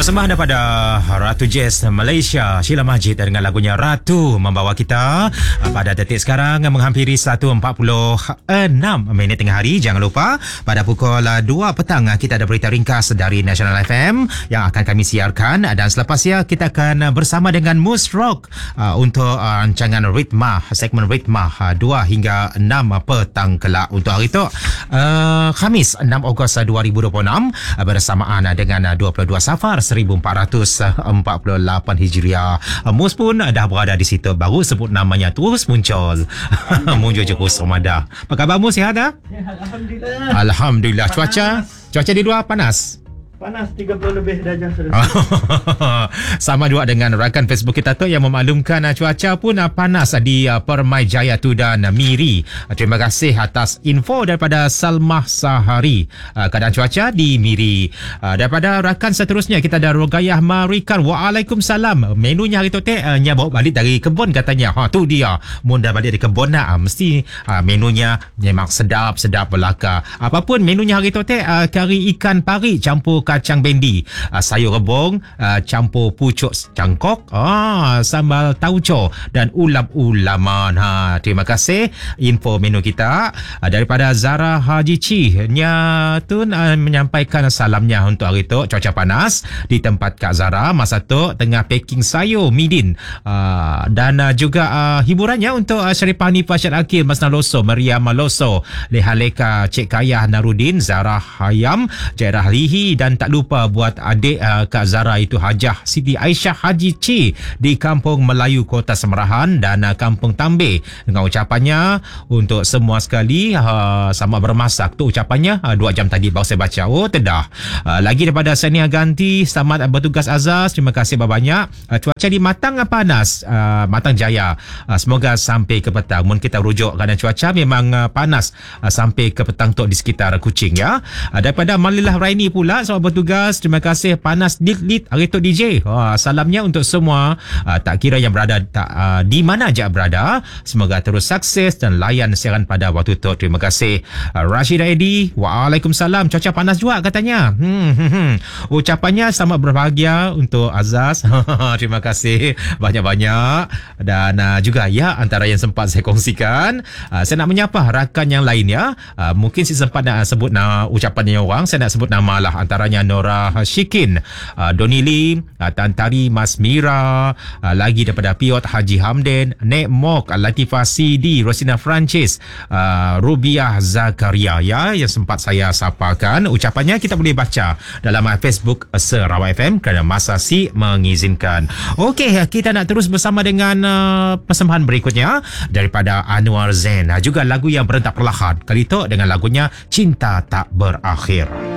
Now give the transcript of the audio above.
Persembahan daripada Ratu Jazz Malaysia, Sheila Majid dengan lagunya Ratu membawa kita pada detik sekarang menghampiri 1.46 minit tengah hari. Jangan lupa pada pukul 2 petang kita ada berita ringkas dari National FM yang akan kami siarkan, dan selepasnya kita akan bersama dengan Mus Rock untuk rancangan Ritma, segmen Ritma 2 hingga 6 petang kelak untuk hari itu, Khamis 6 Ogos 2026 bersamaan dengan 22 Safar 1448 Hijriah. Mus pun dah berada di situ, baru sebut namanya terus muncul. Muncul je kurus Ramadan. Apa khabar Mus, sihat dah? Ya, Alhamdulillah. Alhamdulillah. Panas. Cuaca di luar panas. Panas 30 lebih darjah. Sama juga dengan rakan Facebook kita tu yang memaklumkan cuaca pun panas di Permai Jaya tu dan Miri. Terima kasih atas info daripada Salmah Sahari keadaan cuaca di Miri. Daripada rakan seterusnya kita ada Rogayah Marikan. Waalaikumsalam. Menunya hari tu nya bawa balik dari kebun katanya. Tu dia. Mun dah balik dari kebun mesti menunya memang sedap-sedap belaka. Apapun menunya hari tu kari ikan pari campur kacang bendi, sayur rebung campur pucuk cangkok, sambal tauco dan ulam-ulaman. Terima kasih info menu kita daripada Zara Haji Ci nya tu menyampaikan salamnya untuk hari tu. Cuaca panas di tempat Kak Zara masa tu tengah packing sayur midin, dan juga hiburannya untuk Syarifah Hanifah Syed Akil Masna Loso, Maria Maloso, Lehaleka Cik Kayah Narudin, Zara Hayam, Jairah Lihi, dan tak lupa buat adik Kak Zara itu Hajah Siti Aisyah Haji Ci di Kampung Melayu Kota Semerahan dan Kampung Tambeh, dengan ucapannya untuk semua sekali sama bermasak. Tu ucapannya 2 jam tadi baru saya baca. Tedah. Lagi daripada Sania Ganti, selamat bertugas Azaz, terima kasih banyak. Cuaca di Matang panas, Matang Jaya, semoga sampai ke petang. Mungkin kita rujuk kerana cuaca memang panas sampai ke petang tu di sekitar Kuching ya. Daripada Malilah Raini pula, selamat bertugas, terima kasih. Panas dit hari tu DJ. Salamnya untuk semua, tak kira yang berada di mana aja berada, semoga terus sukses dan layan siaran pada waktu tu. Terima kasih. Rashida Edi, waalaikumsalam. Cuaca panas juga katanya. Ucapannya selamat berbahagia untuk Azaz. Terima kasih banyak-banyak. Dan juga ya, antara yang sempat saya kongsikan, saya nak menyapa rakan yang lain ya. Mungkin saya sempat nak sebut ucapannya orang, saya nak sebut nama lah, antaranya Nora Syikin, Doni Lim, Tan Tari Mas Mira, lagi daripada Piot Haji Hamden, Nek Mok, Latifah CD, Rosina Francis, Rubiah Zakaria ya, yang sempat saya sapakan. Ucapannya kita boleh baca dalam Facebook Sarawak FM kerana masa si mengizinkan. Okey, kita nak terus bersama dengan persembahan berikutnya daripada Anwar Zain, juga lagu yang berentak perlahan kali itu dengan lagunya Cinta Tak Berakhir.